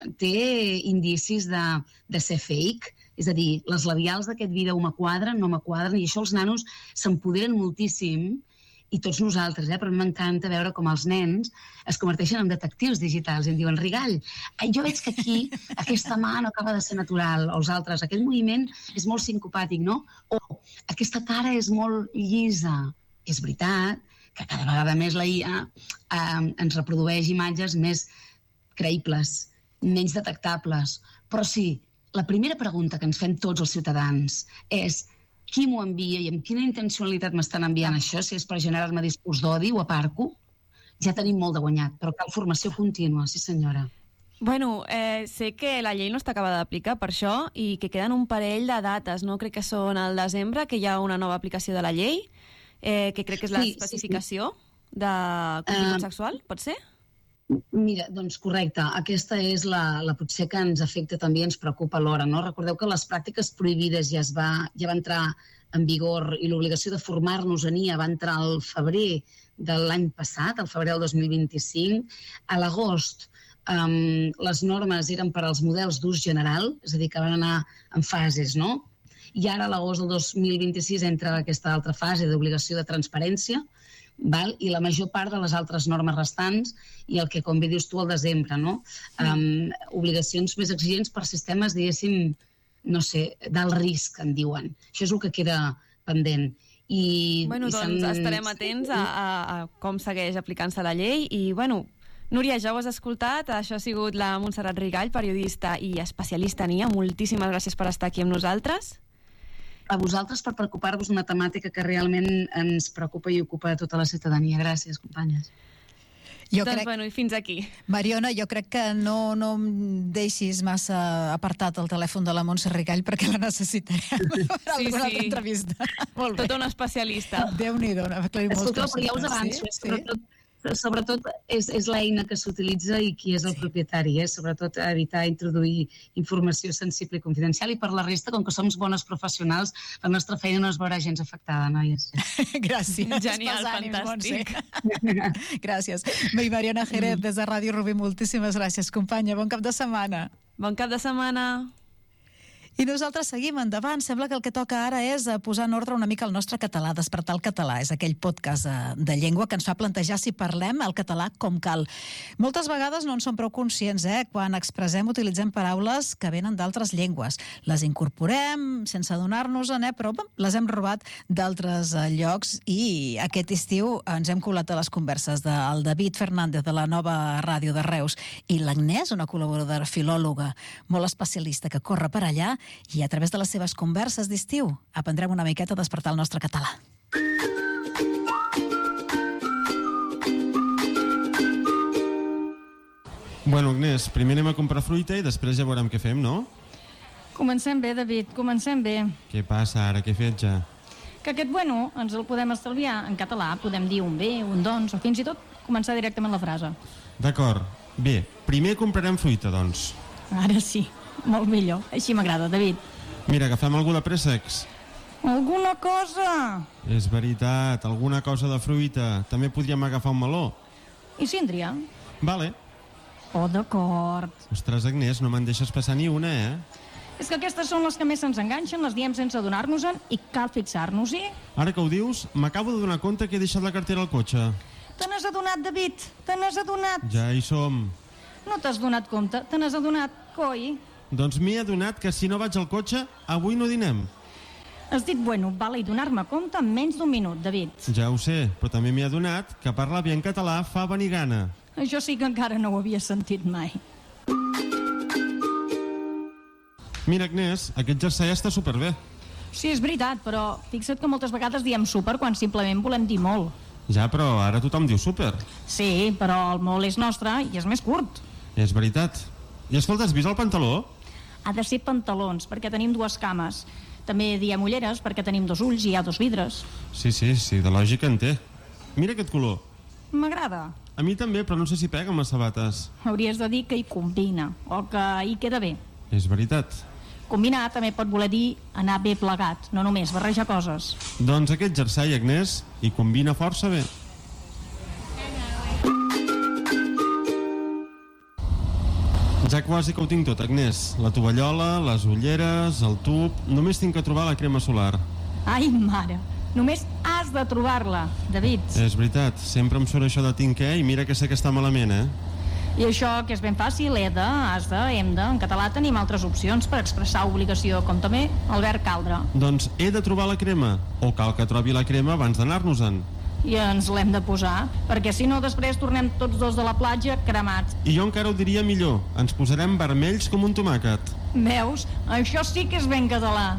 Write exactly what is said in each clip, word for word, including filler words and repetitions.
té indicis de, de ser fake, és a dir, les labials d'aquest vídeo m'quadren, no m'quadren, i això els nanos s'empoderen moltíssim, i tots nosaltres, eh? Però a mi m'encanta veure com els nens es converteixen en detectius digitals i em diuen, Rigall, jo veig que aquí aquesta mà no acaba de ser natural, o els altres, aquest moviment és molt sincopàtic, no? O aquesta cara és molt llisa. És veritat que cada vegada més la I A eh, ens reprodueix imatges més creïbles, menys detectables. Però sí, la primera pregunta que ens fem tots els ciutadans és qui m'ho envia i amb quina intencionalitat m'estan enviant això, si és per generar-me discurs d'odi o aparco, ja tenim molt de guanyat, però cal formació contínua, sí senyora. Bueno, eh, sé que la llei no està acabada d'aplicar per això i que queden un parell de dates, no? Crec que són al desembre, que hi ha una nova aplicació de la llei, eh, que crec que és l'especificació sí, sí, sí. de contingut uh, sexual, pot ser? Mira, doncs correcte, aquesta és la, la potser que ens afecta també i ens preocupa alhora, no? Recordeu que les pràctiques prohibides ja, es va, ja va entrar en vigor i l'obligació de formar-nos en I A va entrar al febrer de l'any passat, al febrer del dos mil vint-i-cinc. A l'agost um, les normes eren per als models d'ús general, és a dir, que van anar en fases, no? I ara a l'agost del dos mil vint-i-sis entra aquesta altra fase d'obligació de transparència, val? I la major part de les altres normes restants i el que, com bé dius tu, al desembre, no? Um, obligacions més exigents per sistemes, diguéssim, no sé, d'alt risc, en diuen. Això és el que queda pendent. I, bueno, i doncs estarem atents a, a, a com segueix aplicant-se la llei i, bueno, Núria, ja ho has escoltat, això ha sigut la Montserrat Rigall, periodista i especialista en I A. Moltíssimes gràcies per estar aquí amb nosaltres. A vosaltres per preocupar-vos d'una temàtica que realment ens preocupa i ocupa a tota la ciutadania. Gràcies, companyes. Jo doncs, crec... bueno, i fins aquí. Mariona, jo crec que no, no em deixis massa apartat el telèfon de la Montse Rigall perquè la necessitarem per sí, alguna sí. altra entrevista. Molt bé. Tota una especialista. Déu-n'hi-do, aclarir molts Escolta, però ja us avanço, sí? sobretot, sobretot és, és l'eina que s'utilitza i qui és el sí. propietari, eh? Sobretot evitar introduir informació sensible i confidencial, i per la resta, com que som bones professionals, la nostra feina no es veurà gens afectada, noies. Gràcies. Genial, ànims, fantàstic. Gràcies. Bé, Mariona Jerez, des de Ràdio Rubí, moltíssimes gràcies, companya. Bon cap de setmana. Bon cap de setmana. I nosaltres seguim endavant. Sembla que el que toca ara és posar en ordre una mica el nostre català, despertar el català. És aquell podcast de, de llengua que ens fa plantejar si parlem el català com cal. Moltes vegades no en som prou conscients, eh? Quan expressem utilitzem paraules que venen d'altres llengües. Les incorporem sense adonar-nos-en, eh? Però les hem robat d'altres llocs i aquest estiu ens hem colat a les converses del David Fernández de la Nova Ràdio de Reus i l'Agnès, una col·laboradora filòloga molt especialista que corre per allà, i a través de les seves converses d'estiu aprendrem una miqueta a despertar el nostre català. Bueno, Agnès, primer anem a comprar fruita i després ja veurem què fem, no? Comencem bé, David, comencem bé. Què passa ara? Què he fet ja? Que aquest bueno ens el podem estalviar en català, podem dir un bé, un doncs, o fins i tot començar directament la frase. D'acord. Bé, primer comprarem fruita, doncs. Ara sí. Molt millor, així m'agrada, David. Mira, agafem algú de préssecs. Alguna cosa! És veritat, alguna cosa de fruita. També podríem agafar un meló. I síndria? Vale. Oh, d'acord. Ostres, Agnès, no me'n deixes passar ni una, eh? És que aquestes són les que més se'ns enganxen, les diem sense adonar-nos-en i cal fixar-nos-hi. Ara que ho dius, m'acabo de donar compte que he deixat la cartera al cotxe. Te n'has adonat, David? Te n'has adonat? Ja hi som. No t'has donat compte? Te n'has adonat, coi? Doncs m'he adonat que si no vaig al cotxe, avui no dinem. Has dit bueno, vale, i donar-me compte en menys d'un minut, David. Ja ho sé, però també m'he adonat que parlar bé en català fa venir gana. Això sí que encara no ho havia sentit mai. Mira, Agnès, aquest jersei està superbé. Sí, és veritat, però fixa't que moltes vegades diem super quan simplement volem dir molt. Ja, però ara tothom diu super. Sí, però el molt és nostre i és més curt. És veritat. I escolta, has vist el pantaló? Ha de ser pantalons, perquè tenim dues cames. També diem ulleres, perquè tenim dos ulls i hi ha dos vidres. Sí, sí, sí, de lògica en té. Mira aquest color. M'agrada. A mi també, però no sé si pega amb les sabates. Hauries de dir que hi combina, o que hi queda bé. És veritat. Combinar també pot voler dir anar bé plegat, no només barrejar coses. Doncs aquest jersei, Agnès, hi combina força bé. Ja quasi que ho tinc tot, Agnès. La tovallola, les ulleres, el tub... Només tinc que trobar la crema solar. Ai, mare, només has de trobar-la, David. És veritat, sempre em surt això de tinc què i mira que sé que està malament, eh? I això, que és ben fàcil, he de, has de, hem de. En català tenim altres opcions per expressar obligació, com també el verb caldre. Doncs he de trobar la crema, o cal que trobi la crema abans d'anar-nos-en. I ens l'hem de posar, perquè si no després tornem tots dos de la platja cremats. I jo encara ho diria millor, ens posarem vermells com un tomàquet. Veus? Això sí que és ben català.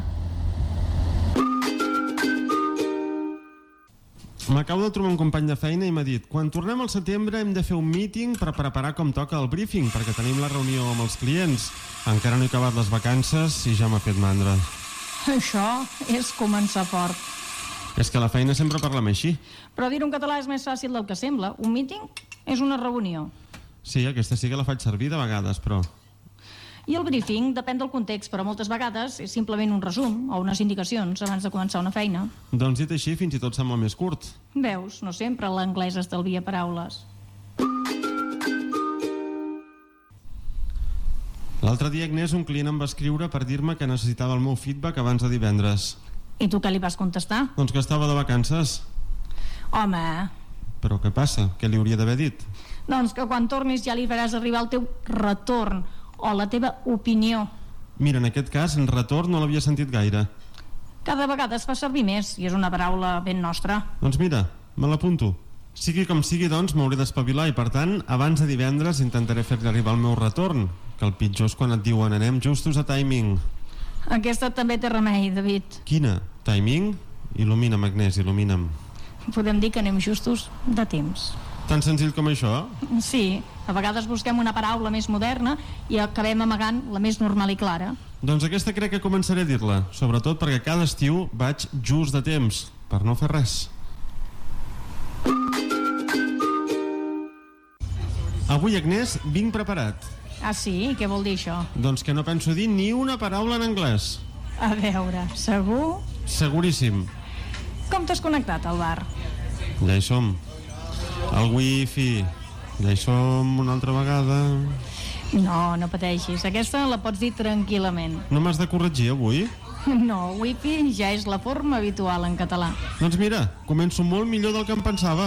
M'acabo de trobar un company de feina i m'ha dit: quan tornem al setembre hem de fer un míting per preparar com toca el briefing, perquè tenim la reunió amb els clients. Encara no he acabat les vacances i ja m'ha fet mandra. Això és començar fort. És que a la feina sempre parlem així. Però dir-ho en català és més fàcil del que sembla. Un míting és una reunió. Sí, aquesta sí que la faig servir de vegades, però... I el briefing depèn del context, però moltes vegades és simplement un resum o unes indicacions abans de començar una feina. Doncs dit així, fins i tot sembla més curt. Veus, no sempre l'anglès estalvia paraules. L'altre dia, Agnès, un client em va escriure per dir-me que necessitava el meu feedback abans de divendres. I tu què li vas contestar? Doncs que estava de vacances. Home... Però què passa? Què li hauria d'haver dit? Doncs que quan tornis ja li faràs arribar el teu retorn o la teva opinió. Mira, en aquest cas, en retorn no l'havia sentit gaire. Cada vegada es fa servir més i és una paraula ben nostra. Doncs mira, me l'apunto. Sigui com sigui, doncs, m'hauré d'espavilar i, per tant, abans de divendres intentaré fer-li arribar el meu retorn, que el pitjor és quan et diuen anem justos a timing. Aquesta també té remei, David. Quina? Timing? Il·lumina'm, Agnès, il·lumina'm. Podem dir que anem justos de temps. Tan senzill com això? Sí, a vegades busquem una paraula més moderna i acabem amagant la més normal i clara. Doncs aquesta crec que començaré a dir-la, sobretot perquè cada estiu vaig just de temps, per no fer res. Avui, Agnès, vinc preparat. Ah, sí? I què vol dir això? Doncs que no penso dir ni una paraula en anglès. A veure, segur? Seguríssim. Com t'has connectat al bar? Ja hi som. El wifi, ja hi som una altra vegada. No, no pateixis, aquesta la pots dir tranquil·lament. No m'has de corregir avui? No, wifi ja és la forma habitual en català. Doncs mira, començo molt millor del que em pensava.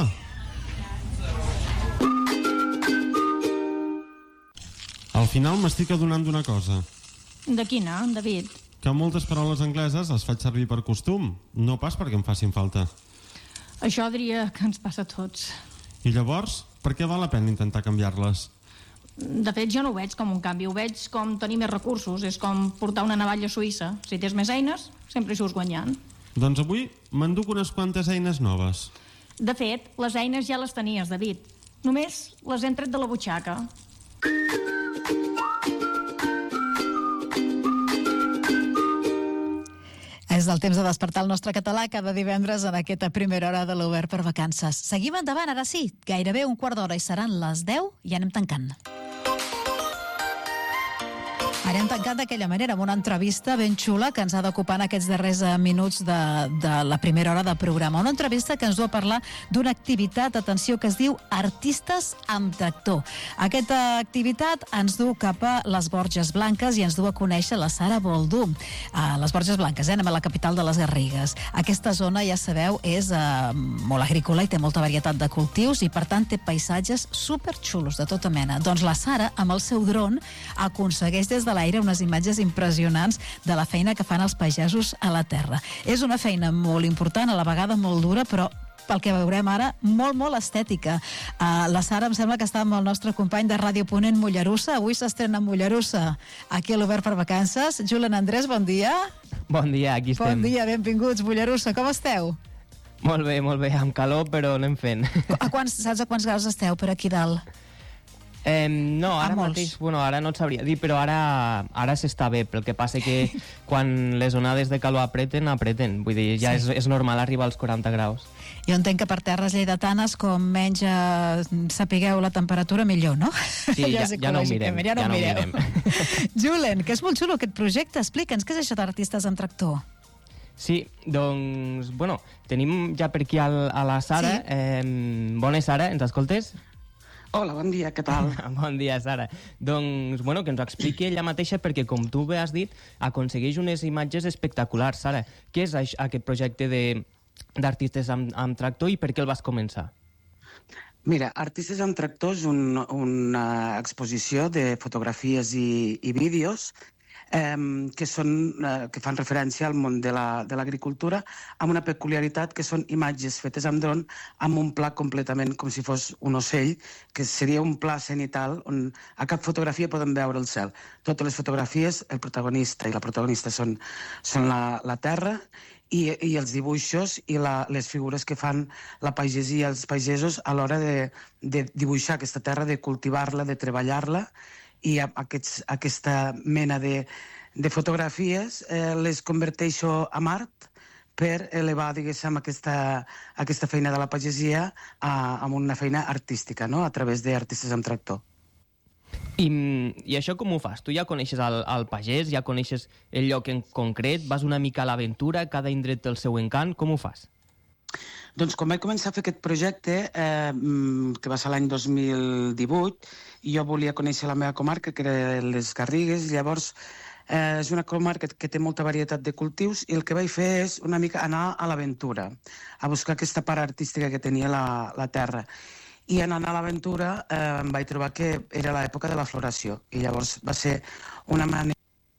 Al final m'estic adonant d'una cosa. De quina, David? Que moltes paraules angleses les faig servir per costum, no pas perquè em facin falta. Això diria que ens passa a tots. I llavors, per què val la pena intentar canviar-les? De fet, jo no ho veig com un canvi, ho veig com tenir més recursos. És com portar una navalla suïssa. Si tens més eines, sempre hi surts guanyant. Doncs avui m'enduc unes quantes eines noves. De fet, les eines ja les tenies, David. Només les hem tret de la butxaca. És el temps de despertar el nostre català cada divendres en aquesta primera hora de l'Obert per Vacances. Seguim endavant, ara sí, gairebé un quart d'hora i seran les deu i anem tancant. Ara hem tancat d'aquella manera amb una entrevista ben xula que ens ha d'ocupar en aquests darrers minuts de, de la primera hora del programa. Una entrevista que ens du a parlar d'una activitat, atenció, que es diu Artistes amb Tractor. Aquesta activitat ens du cap a les Borges Blanques i ens du a conèixer la Sara Boldú. A les Borges Blanques, eh? Anem a la capital de les Garrigues. Aquesta zona, ja sabeu, és eh, molt agrícola i té molta varietat de cultius i, per tant, té paisatges superxulos de tota mena. Doncs la Sara, amb el seu dron, aconsegueix des de l'aire unes imatges impressionants de la feina que fan els pagesos a la terra. És una feina molt important, a la vegada molt dura, però pel que veurem ara, molt, molt estètica. Uh, la Sara em sembla que està amb el nostre company de Ràdio Ponent Mollerussa. Avui s'estrena Mollerussa, aquí a l'Obert per Vacances. Julen Andrés, bon dia. Bon dia, aquí estem. Bon dia, benvinguts. Mollerussa, com esteu? Molt bé, molt bé, amb calor, però anem fent. A quants, saps a quants graus esteu per aquí dalt? Eh, no, ara molts. mateix, bueno, ara no et sabria dir, però ara, ara s'està bé, però el que passa que quan les onades de calor apreten, apreten. Vull dir, ja sí. és, és normal arribar als quaranta graus. Jo entenc que per terres lleidatanes, com menys eh, sapigueu la temperatura, millor, no? Sí, ja, ja no ho mirem. Ja no, ja no mireu. mirem. Julen, que és molt xulo aquest projecte. Explica'ns, què és això d'Artistes amb Tractor? Sí, doncs, bueno, tenim ja per aquí al, a la Sara. Sí. Eh, bona Sara, ens escoltes? Hola, bon dia, què tal? Bon dia, Sara. Doncs, bueno, que ens ho expliqui ella mateixa, perquè, com tu bé has dit, aconsegueix unes imatges espectaculars. Sara, què és aquest projecte d'Artistes amb, amb Tractor i per què el vas començar? Mira, Artistes amb Tractor és un, una exposició de fotografies i, i vídeos eh, que, són, eh, que fan referència al món de l'agricultura, la, amb una peculiaritat que són imatges fetes amb dron amb un pla completament com si fos un ocell, que seria un pla cenital on a cap fotografia podem veure el cel. Totes les fotografies, el protagonista i la protagonista són, són la, la terra, I, i els dibuixos i la, les figures que fan la pagesia, els pagesos a l'hora de, de dibuixar aquesta terra, de cultivar-la, de treballar-la, i aquests, aquesta mena de, de fotografies eh, les converteixo en art per elevar, diguéssim, aquesta, aquesta feina de la pagesia a, a una feina artística, no?, a través d'Artistes amb Tractor. I, I això com ho fas? Tu ja coneixes el, el pagès, ja coneixes el lloc en concret, vas una mica a l'aventura, cada indret té el seu encant, com ho fas? Doncs quan vaig començar a fer aquest projecte, eh, que va ser l'any dos mil divuit, jo volia conèixer la meva comarca, que era les Garrigues, llavors eh, és una comarca que té molta varietat de cultius, i el que vaig fer és una mica anar a l'aventura, a buscar aquesta part artística que tenia la, la terra. I anant a l'aventura eh, em vaig trobar que era l'època de la floració, i llavors va ser una manera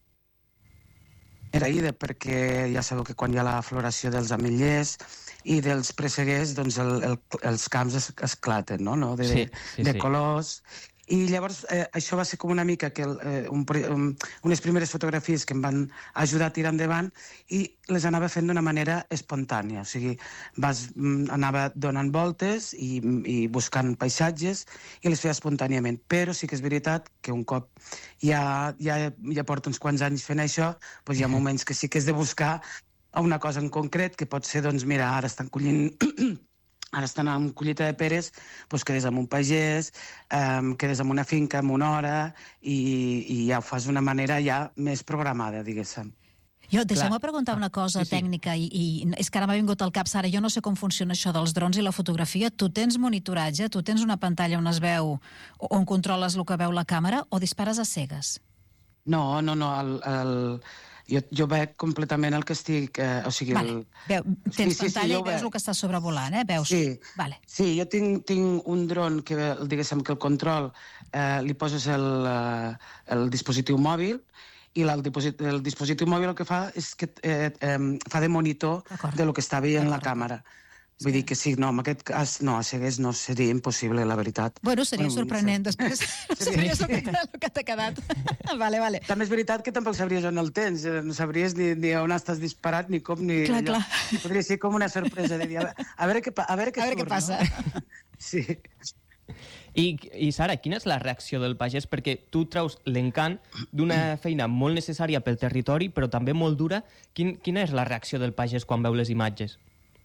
agraïda, perquè ja sabeu que quan hi ha la floració dels ametllers i dels presseguers, doncs el, el, els camps es, esclaten, no? no? De, sí, sí, de sí. colors. I llavors eh, això va ser com una mica que el, eh, un, un, unes primeres fotografies que em van ajudar a tirar endavant, i les anava fent d'una manera espontània. O sigui, vas, anava donant voltes i, i buscant paisatges i les feia espontàniament. Però sí que és veritat que un cop ja, ja, ja porto uns quants anys fent això, doncs hi ha moments que sí que és de buscar una cosa en concret, que pot ser, doncs mira, ara estan collint... Ara estan amb collita de peres, doncs quedes amb un pagès, eh, quedes amb una finca amb una hora, i, i ja ho fas d'una manera ja més programada, diguéssim. Jo, deixeu-me preguntar una cosa sí, sí. tècnica, i, i és que ara m'ha vingut al cap, Sara, jo no sé com funciona això dels drons i la fotografia. Tu tens monitoratge, tu tens una pantalla on es veu, on controles el que veu la càmera, o dispares a cegues? No, no, no, el... el... Jo, jo veig completament el que estic... Eh, o sigui, vale. el... Veu, tens sí, sí, pantalla sí, i veus el que està sobrevolant, eh? Veus? Sí, vale. sí, jo tinc, tinc un dron que, diguéssim, que el control eh, li poses el, eh, el dispositiu mòbil, i el, dispositiu, el dispositiu mòbil el que fa és que eh, eh, fa de monitor de lo que està veient la càmera. Vull dir que sí, no, en aquest cas, no, a cegues no seria impossible, la veritat. Bueno, seria bueno, sorprenent, sí. Després seria sí. sorprenent el que t'ha quedat. vale, vale. També és veritat que tampoc sabries on el tens, no sabries ni, ni on estàs disparat, ni com, ni... Clar, allò. clar. Podria ser com una sorpresa de dir, a veure, a veure què, a veure què a veure surt, què passa. No? Sí. I, I, Sara, quina és la reacció del pagès? Perquè tu treus l'encant d'una feina molt necessària pel territori, però també molt dura. Quin, quina és la reacció del pagès quan veu les imatges?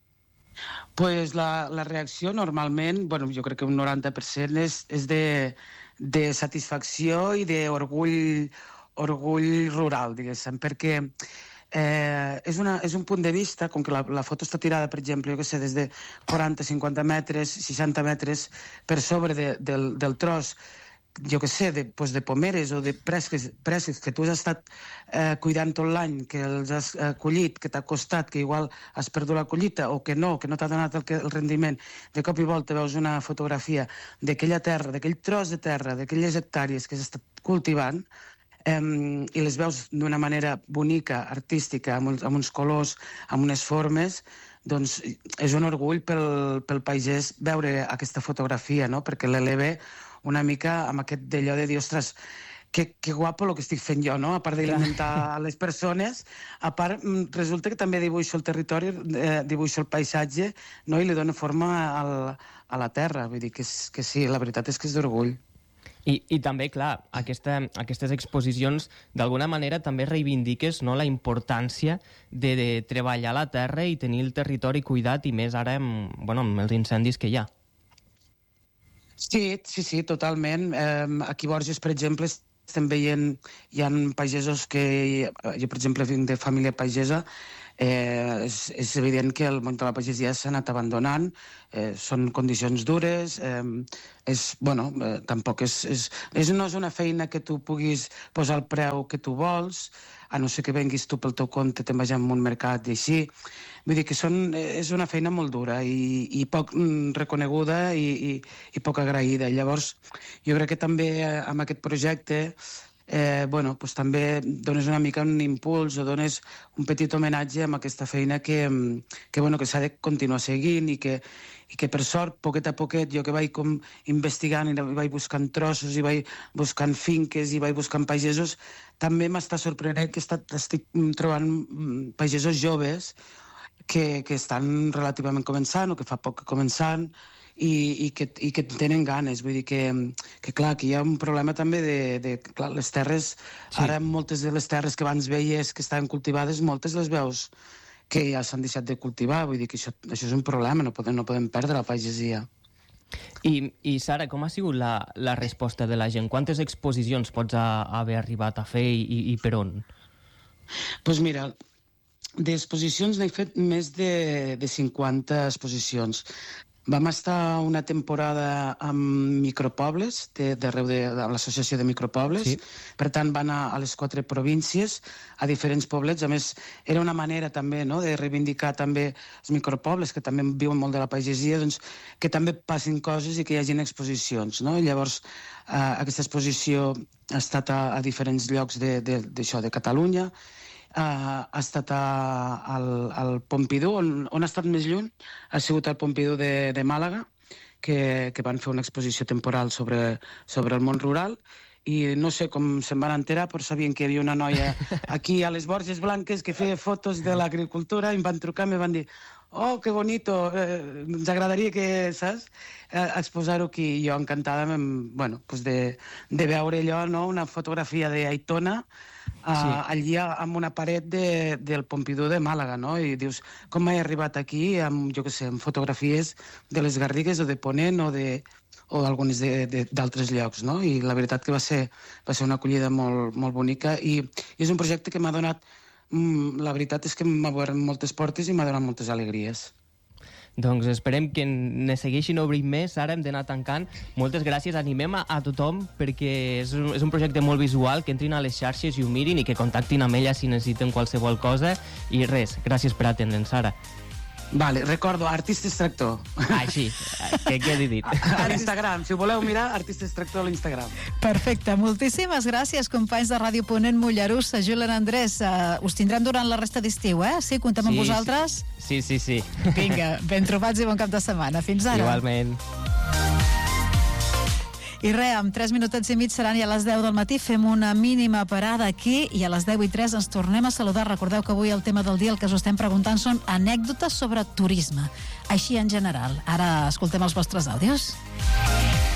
Pues la, la reacció normalment, bueno, jo crec que un noranta per cent és, és de, de satisfacció i d'orgull orgull rural, diguéssim, perquè eh, és, una, és un punt de vista, com que la, la foto està tirada, per exemple, jo què sé, des de quaranta, cinquanta metres, seixanta metres per sobre de, del, del tros, jo què sé, de, pues de pomeres o de préssec que tu has estat eh, cuidant tot l'any, que els has eh, collit, que t'ha costat, que igual has perdut la collita o que no, que no t'ha donat el, el rendiment. De cop i volta veus una fotografia d'aquella terra, d'aquell tros de terra, d'aquelles hectàrees que has estat cultivant, eh, i les veus d'una manera bonica, artística, amb uns, amb uns colors, amb unes formes, doncs és un orgull pel, pel pagès veure aquesta fotografia, no? Perquè l'eleva una mica amb aquest d'allò de dir, ostres, que, que guapo el que estic fent jo, no? A part d'alimentar les persones, a part resulta que també dibuixo el territori, eh, dibuixo el paisatge, no? I li dono forma al, a la terra. Vull dir que, és, que sí, la veritat és que és d'orgull. I, I també, clar, aquesta, aquestes exposicions d'alguna manera també reivindiques, no, la importància de, de treballar la terra i tenir el territori cuidat, i més ara amb, bueno, amb els incendis que hi ha. Sí, sí, sí, totalment. Eh, aquí a Borges, per exemple, estem veient, hi ha pagesos que... Jo, per exemple, vinc de família pagesa, Eh, és, és evident que el món de la pagesia s'ha anat abandonant, eh, són condicions dures, eh, és, bueno, eh, tampoc és, és, és, no és una feina que tu puguis posar el preu que tu vols, a no ser que venguis tu pel teu compte, te'n vagis a un mercat i així. Vull dir que són, és una feina molt dura i, i poc mm, reconeguda i, i, i poc agraïda. Llavors, jo crec que també eh, amb aquest projecte eh, bueno, pues també dones una mica un impuls o dones un petit homenatge a aquesta feina que, que, bueno, que s'ha de continuar seguint i que, i que per sort, poquet a poquet, jo que vaig com investigant i vaig buscant trossos i vaig buscant finques i vaig buscant pagesos, també m'està sorprenent que estat, estic trobant pagesos joves que, que estan relativament començant o que fa poc que començant i, i, que, i que tenen ganes. Vull dir que, que clar, que hi ha un problema també de, de clar, les terres, sí. Ara moltes de les terres que abans veies que estaven cultivades, moltes les veus que ja s'han deixat de cultivar. Vull dir que això, això és un problema, no podem, no podem perdre la pagesia. I, i Sara, com ha sigut la, la resposta de la gent? Quantes exposicions pots a, haver arribat a fer i, i per on? Doncs pues mira, d'exposicions n'he fet més de, de cinquanta exposicions. Vam estar una temporada amb micropobles, d'arreu de, de, de l'associació de micropobles, sí. Per tant va anar a les quatre províncies, a diferents poblets. A més, era una manera també, no?, de reivindicar també els micropobles, que també viuen molt de la pagesia, doncs, que també passin coses i que hi hagin exposicions, no? Llavors, eh, aquesta exposició ha estat a, a diferents llocs de, de, d'això, de Catalunya. Uh, ha estat a, al, al Pompidou, on, on ha estat més lluny, ha sigut al Pompidou de, de Màlaga, que, que van fer una exposició temporal sobre, sobre el món rural, i no sé com se'n van enterar, però sabien que hi havia una noia aquí a les Borges Blanques que feia fotos de l'agricultura, i em van trucar i em van dir oh, que bonito, eh, ens agradaria que, saps, eh, exposar-ho aquí. I jo encantada, amb, bueno, pues de, de veure allò, no?, una fotografia d'Aitona, Uh, sí. allí amb una paret de, del Pompidou de Màlaga, no? I dius, com he arribat aquí amb, jo què sé, amb fotografies de les Garrigues o de Ponent o de o algunes d'altres llocs, no? I la veritat que va ser, va ser una acollida molt, molt bonica i, i és un projecte que m'ha donat, mm, la veritat és que m'ha obert moltes portes i m'ha donat moltes alegries. Doncs esperem que ne segueixin obrint més. Ara hem d'anar tancant. Moltes gràcies. Animem a, a tothom perquè és un, és un projecte molt visual, que entrin a les xarxes i ho mirin i que contactin amb ella si necessiten qualsevol cosa. I res, gràcies per atendre'ns, Sara. Vale, recordo, Artista Extractor. Ah, sí, què quedi dit. A l'Instagram, si ho voleu mirar, Artista Extractor a l'Instagram. Perfecte, moltíssimes gràcies, companys de Ràdio Ponent Mollerussa, Julen Andrés. Uh, us tindrem durant la resta d'estiu, eh? Sí, comptem amb sí, vosaltres? Sí, sí, sí. Vinga, ben trobats i bon cap de setmana. Fins ara. Igualment. I res, amb tres minutets i mig seran ja a les deu del matí. Fem una mínima parada aquí i a les deu i tres ens tornem a saludar. Recordeu que avui el tema del dia, el que us estem preguntant, són anècdotes sobre turisme. Així en general. Ara escoltem els vostres àudios.